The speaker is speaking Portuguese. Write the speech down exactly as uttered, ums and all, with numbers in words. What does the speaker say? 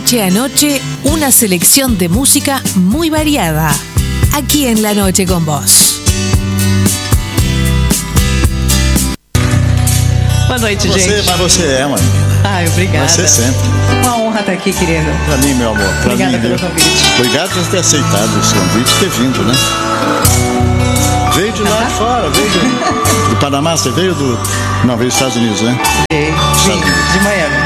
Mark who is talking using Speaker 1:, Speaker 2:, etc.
Speaker 1: noche a noche, una selección de música muy variada. Aquí en La Noche con Vos.
Speaker 2: Boa noite,
Speaker 3: você,
Speaker 2: gente.
Speaker 3: Mas você é, mano.
Speaker 2: Ai, obrigada.
Speaker 3: Você sempre.
Speaker 2: Uma honra estar aqui, querido.
Speaker 3: Pra mim, meu amor. Pra
Speaker 2: Obrigada
Speaker 3: mim,
Speaker 2: pelo
Speaker 3: viu?
Speaker 2: convite.
Speaker 3: Obrigado por ter aceitado esse convite e ter vindo, né? Veio de lá de fora, veio de, do Panamá, você veio do... Não, veio dos Estados Unidos, né?
Speaker 2: Veio,
Speaker 3: Estados
Speaker 2: vim
Speaker 3: Unidos.
Speaker 2: de Miami.